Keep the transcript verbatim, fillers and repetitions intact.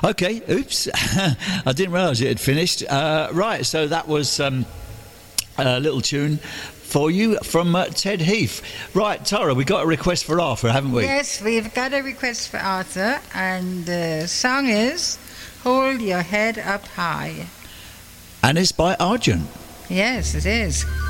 Okay, oops. I didn't realise it had finished. Uh, right, so that was um, a little tune for you from uh, Ted Heath. Right, Tara, we got a request for Arthur, haven't we? Yes, we've got a request for Arthur, and the song is Hold Your Head Up High. And it's by Argent. Yes, it is.